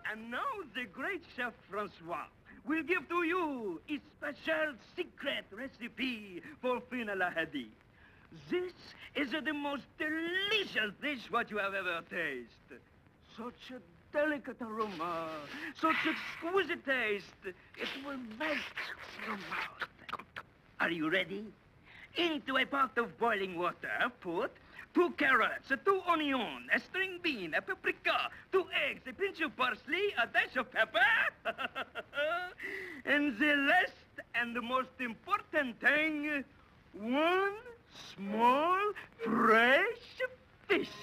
And now the great chef Francois will give to you a special secret recipe for fin à la Hadi. This is the most delicious dish what you have ever tasted. Such a delicate aroma, such exquisite taste, it will melt your mouth. Are you ready? Into a pot of boiling water, put 2 carrots, 2 onions, a string bean, a paprika, 2 eggs, a pinch of parsley, a dash of pepper, and the last and the most important thing, 1 small fresh fish.